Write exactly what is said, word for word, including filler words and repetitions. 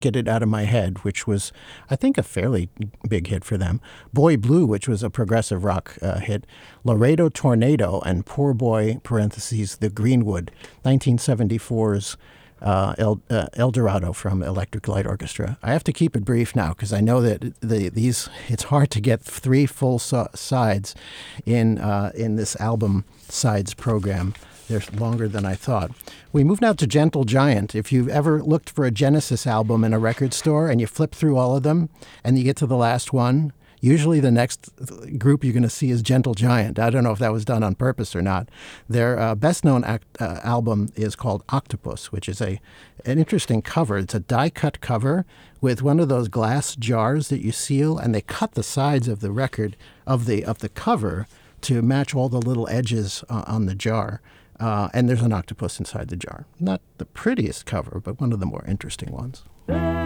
Get It Out of My Head, which was, I think, a fairly big hit for them. Boy Blue, which was a progressive rock uh, hit. Laredo Tornado and Poor Boy, parentheses, The Greenwood, nineteen seventy-four's uh, El, uh, El Dorado from Electric Light Orchestra. I have to keep it brief now because I know that the, these it's hard to get three full so- sides in uh, in this album sides program. They're longer than I thought. We move now to Gentle Giant. If you've ever looked for a Genesis album in a record store and you flip through all of them and you get to the last one, usually the next group you're going to see is Gentle Giant. I don't know if that was done on purpose or not. Their uh, best-known act, uh, album is called Octopus, which is a an interesting cover. It's a die-cut cover with one of those glass jars that you seal, and they cut the sides of the record, of the of the cover, to match all the little edges uh, on the jar. Uh, and there's an octopus inside the jar. Not the prettiest cover, but one of the more interesting ones.